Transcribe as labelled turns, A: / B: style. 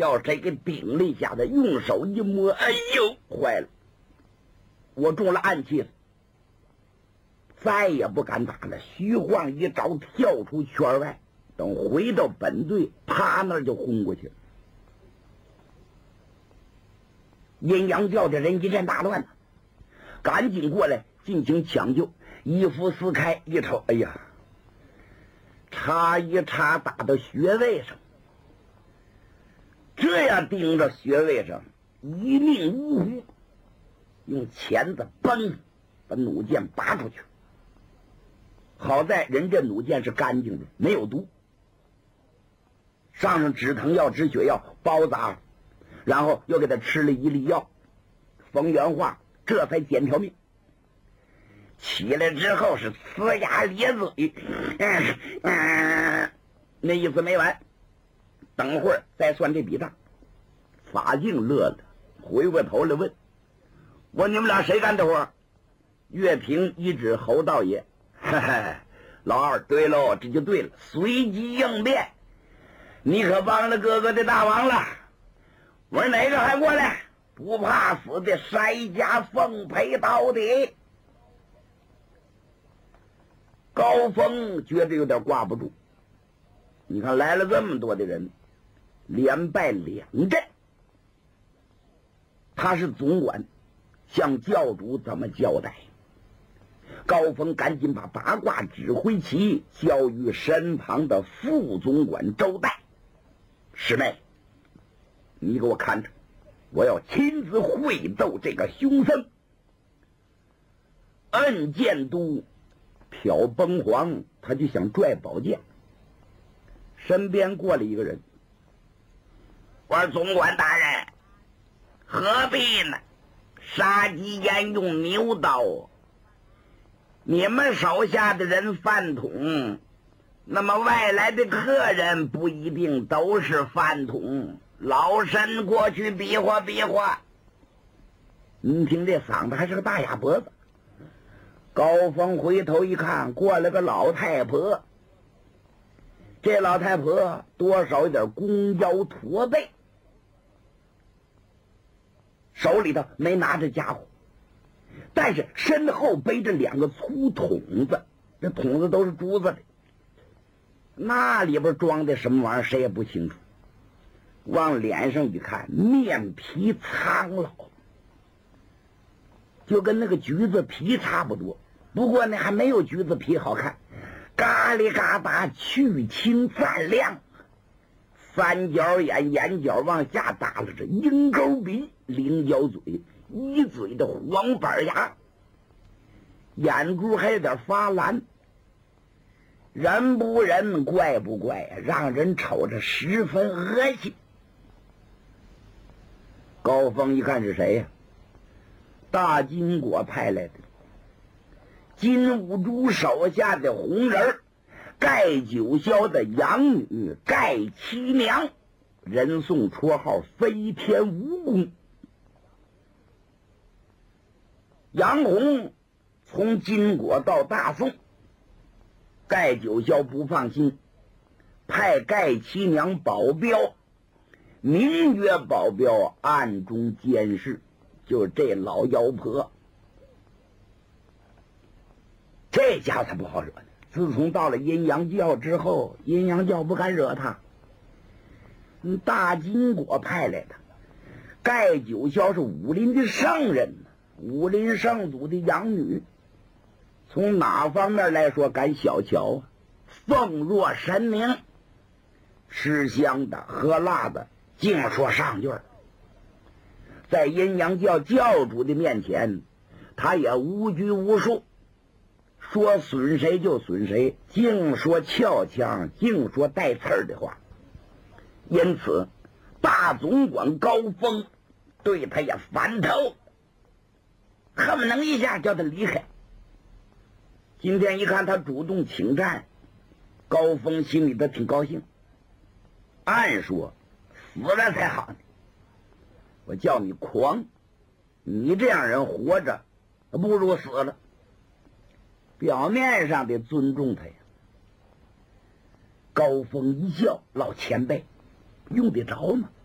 A: 叫谁给顶了一下子，用手一摸，哎呦，坏了，我中了暗器了，再也不敢打了。虚晃一招，跳出圈外，等回到本队，啪那儿就轰过去了。阴阳教的人一阵大乱，赶紧过来进行抢救。衣服撕开一瞅，哎呀，插一插打到穴位上，这样盯着穴位上一命呜呼，用钳子嘣把弩箭拔出去。好在人这弩箭是干净的，没有毒，上止疼药止血药包扎，然后又给他吃了一粒药，冯元化这才捡条命。起来之后是呲牙咧嘴，那意思没完，等会儿再算这笔账。法镜乐了，回过头来问我：“你们俩谁干的活？”岳平一指侯道爷：“嘿嘿，老二，对喽，这就对了，随机应变，你可帮了哥哥的大忙了。我说哪个还过来？不怕死的筛家奉陪到底。”高峰觉得有点挂不住，你看来了这么多的人，连败2阵，他是总管，向教主怎么交代？高峰赶紧把八卦指挥旗交于身旁的副总管周代：“师妹，你给我看着，我要亲自会斗这个凶僧。”摁剑都瞟崩黄，他就想拽宝剑，身边过来一个人：“我说总管大人，何必呢？杀鸡焉用牛刀？你们手下的人饭桶，那么外来的客人不一定都是饭桶。老身过去比划比划。”你听这嗓子还是个大哑脖子。高峰回头一看，过来个老太婆。这老太婆多少有点弓腰驼背，手里头没拿着家伙，但是身后背着2个粗桶子，这桶子都是珠子的，那里边装的什么玩意儿谁也不清楚。往脸上一看，面皮苍老，就跟那个橘子皮差不多，不过呢还没有橘子皮好看，嘎里嘎达去青泛亮，三角眼，眼角往下耷拉着，鹰钩鼻，菱角嘴，一嘴的黄板牙，眼珠还有点发蓝，人不人怪不怪，让人瞅着十分恶心。高峰一看是谁呀？大金国派来的，金兀术手下的红人，盖九霄的养女盖七娘，人送绰号飞天蜈蚣。杨红从金国到大宋，盖九霄不放心，派盖七娘保镖，名曰保镖，暗中监视，就是这老妖婆。这家伙他不好惹的，自从到了阴阳教之后，阴阳教不敢惹他。大金国派来的，盖九霄是武林的圣人，武林圣祖的养女，从哪方面来说敢小瞧啊？奉若神明，吃香的喝辣的净说上句，在阴阳教教主的面前，他也无拘无束，说损谁就损谁，净说俏腔，净说带刺儿的话。因此大总管高峰对他也烦透，恨不能一下叫他离开。今天一看他主动请战，高峰心里头挺高兴，按说死了才好呢。我叫你狂，你这样人活着不如死了。表面上得尊重他呀。高峰一笑，老前辈用得着吗？